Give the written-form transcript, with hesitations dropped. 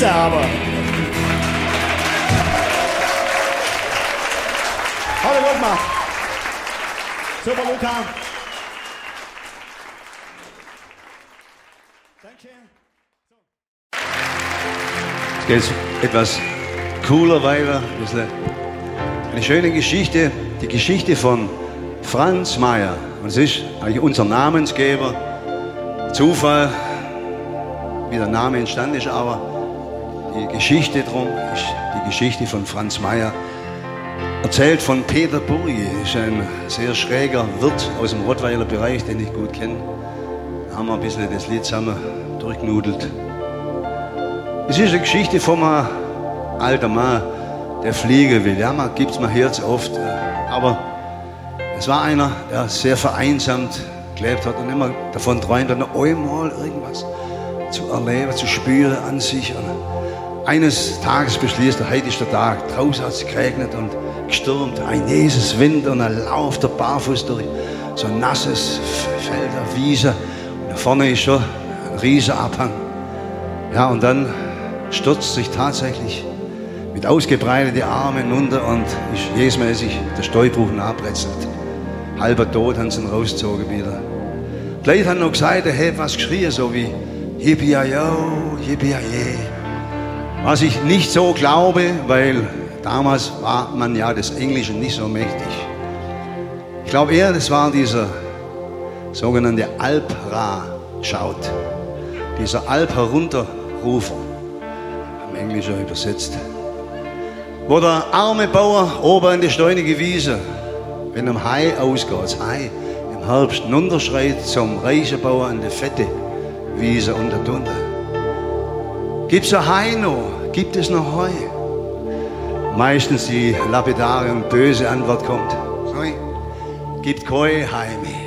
Spitze aber. Hallo Gutmann. Super, Luca. Danke. Jetzt geht es etwas cooler weiter. Das ist eine schöne Geschichte, die Geschichte von Franz Mayer. Und es ist eigentlich unser Namensgeber. Zufall, wie der Name entstanden ist, aber die Geschichte drum ist die Geschichte von Franz Mayer. Erzählt von Peter Burgi, ist ein sehr schräger Wirt aus dem Rottweiler Bereich, den ich gut kenne. Da haben wir ein bisschen das Lied zusammen durchgenudelt. Es ist eine Geschichte von einem alten Mann, der fliegen will. Ja, man gibt's mir Herz oft, aber es war einer, der sehr vereinsamt gelebt hat und immer davon träumt, noch einmal irgendwas zu erleben, zu spüren an sich. Und eines Tages beschließt er, heute ist der Tag, draußen hat es geregnet und gestürmt, ein Jesus Wind und er lauft der barfuß durch so ein nasses Feld, eine Wiese und da vorne ist schon ein riesiger Abhang. Ja, und dann stürzt sich tatsächlich mit ausgebreiteten Armen runter und ist jedes Mal sich der Steuerbruch nachbrezelt. Halber tot haben sie ihn rausgezogen wieder. Gleich hat er noch gesagt, er hätte was geschrien, so wie Yippie-ya-yo, Yippie-ya-ye. Was ich nicht so glaube, weil damals war man ja des Englischen nicht so mächtig. Ich glaube eher, das war dieser sogenannte Alp-Ra-Schaut. Dieser Alp-Herunterrufer, im Englischen übersetzt. Wo der arme Bauer oben in die steunige Wiese, wenn am Hai ausgeht, das Hai im Herbst runterschreit zum reichen Bauer in die fette Wiese unter drunter. Gibt's ein Hai noch? Gibt es noch Heu? Meistens die lapidare und böse Antwort kommt: Nein, gibt kein Hai mehr.